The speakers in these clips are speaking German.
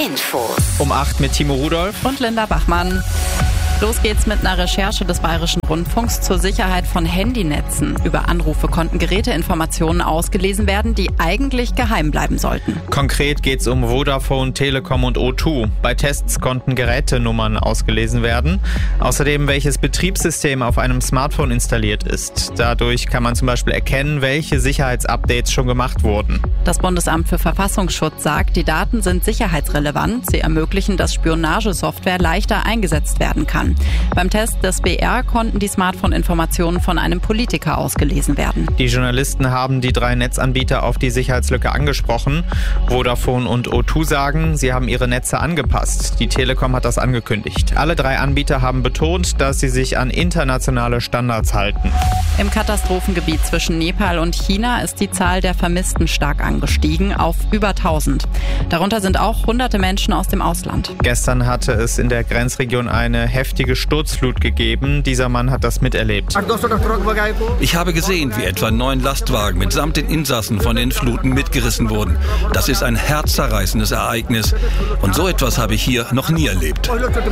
Infos. Um 8 mit Timo Rudolph und Linda Bachmann. Los geht's mit einer Recherche des Bayerischen Rundfunks zur Sicherheit von Handynetzen. Über Anrufe konnten Geräteinformationen ausgelesen werden, die eigentlich geheim bleiben sollten. Konkret geht's um Vodafone, Telekom und O2. Bei Tests konnten Gerätenummern ausgelesen werden. Außerdem, welches Betriebssystem auf einem Smartphone installiert ist. Dadurch kann man zum Beispiel erkennen, welche Sicherheitsupdates schon gemacht wurden. Das Bundesamt für Verfassungsschutz sagt, die Daten sind sicherheitsrelevant. Sie ermöglichen, dass Spionagesoftware leichter eingesetzt werden kann. Beim Test des BR konnten die Smartphone-Informationen von einem Politiker ausgelesen werden. Die Journalisten haben die 3 Netzanbieter auf die Sicherheitslücke angesprochen. Vodafone und O2 sagen, sie haben ihre Netze angepasst. Die Telekom hat das angekündigt. Alle 3 Anbieter haben betont, dass sie sich an internationale Standards halten. Im Katastrophengebiet zwischen Nepal und China ist die Zahl der Vermissten stark angestiegen auf über 1000. Darunter sind auch hunderte Menschen aus dem Ausland. Gestern hatte es in der Grenzregion eine heftige Sturzflut gegeben. Dieser Mann hat das miterlebt. Ich habe gesehen, wie etwa 9 Lastwagen mitsamt den Insassen von den Fluten mitgerissen wurden. Das ist ein herzzerreißendes Ereignis. Und so etwas habe ich hier noch nie erlebt.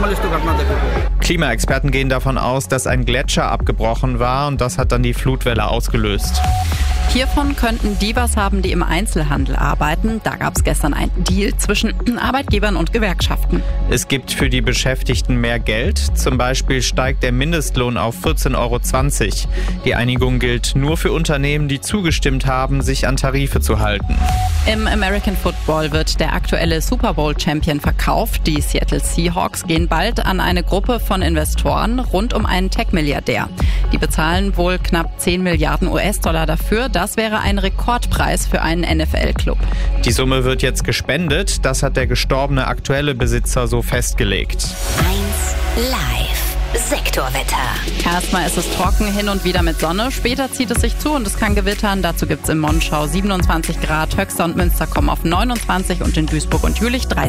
Klimaexperten gehen davon aus, dass ein Gletscher abgebrochen war und das hat dann die Flutwelle ausgelöst. Hiervon könnten die was haben, die im Einzelhandel arbeiten. Da gab es gestern einen Deal zwischen Arbeitgebern und Gewerkschaften. Es gibt für die Beschäftigten mehr Geld. Zum Beispiel steigt der Mindestlohn auf 14,20 €. Die Einigung gilt nur für Unternehmen, die zugestimmt haben, sich an Tarife zu halten. Im American Football wird der aktuelle Super Bowl-Champion verkauft. Die Seattle Seahawks gehen bald an eine Gruppe von Investoren rund um einen Tech-Milliardär. Die bezahlen wohl knapp 10 Milliarden US-Dollar dafür. Das wäre ein Rekordpreis für einen NFL-Club. Die Summe wird jetzt gespendet. Das hat der gestorbene aktuelle Besitzer so festgelegt. 1 Live. Sektorwetter. Erstmal ist es trocken, hin und wieder mit Sonne. Später zieht es sich zu und es kann gewittern. Dazu gibt es in Monschau 27 Grad. Höxter und Münster kommen auf 29 und in Duisburg und Jülich 30.